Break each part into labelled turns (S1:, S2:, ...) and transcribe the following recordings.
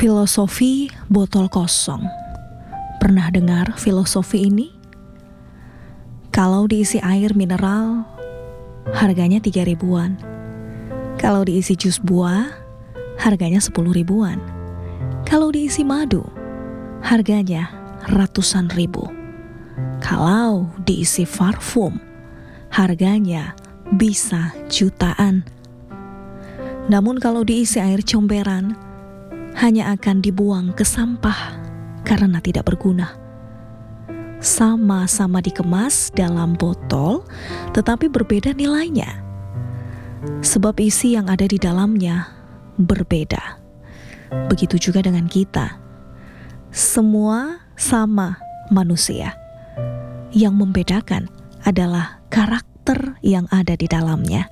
S1: Filosofi botol kosong. Pernah dengar filosofi ini? Kalau diisi air mineral, harganya 3 ribuan. Kalau diisi jus buah, harganya 10 ribuan. Kalau diisi madu, harganya ratusan ribu. Kalau diisi parfum, harganya bisa jutaan. Namun kalau diisi air comberan, hanya akan dibuang ke sampah karena tidak berguna. Sama-sama dikemas dalam botol, tetapi berbeda nilainya. Sebab isi yang ada di dalamnya berbeda. Begitu juga dengan kita. Semua sama manusia. Yang membedakan adalah karakter yang ada di dalamnya.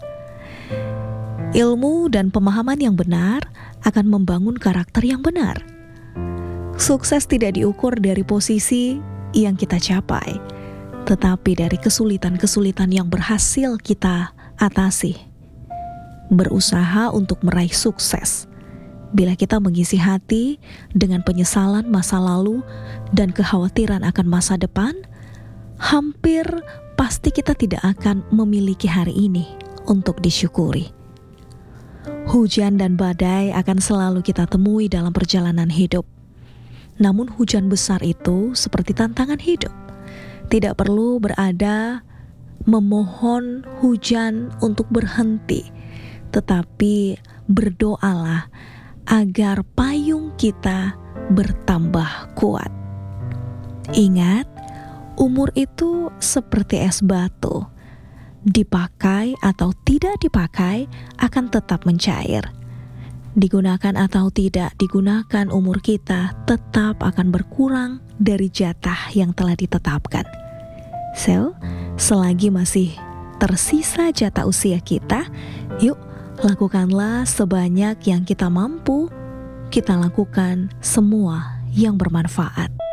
S1: Ilmu dan pemahaman yang benar akan membangun karakter yang benar. Sukses tidak diukur dari posisi yang kita capai, tetapi dari kesulitan-kesulitan yang berhasil kita atasi. Berusaha untuk meraih sukses. Bila kita mengisi hati dengan penyesalan masa lalu dan kekhawatiran akan masa depan, hampir pasti kita tidak akan memiliki hari ini untuk disyukuri. Hujan dan badai akan selalu kita temui dalam perjalanan hidup. Namun hujan besar itu seperti tantangan hidup. Tidak perlu berada memohon hujan untuk berhenti, tetapi berdoalah agar payung kita bertambah kuat. Ingat, umur itu seperti es batu. Dipakai atau tidak dipakai akan tetap mencair. Digunakan atau tidak digunakan, umur kita tetap akan berkurang dari jatah yang telah ditetapkan. So, selagi masih tersisa jatah usia kita, yuk lakukanlah sebanyak yang kita mampu. Kita lakukan semua yang bermanfaat.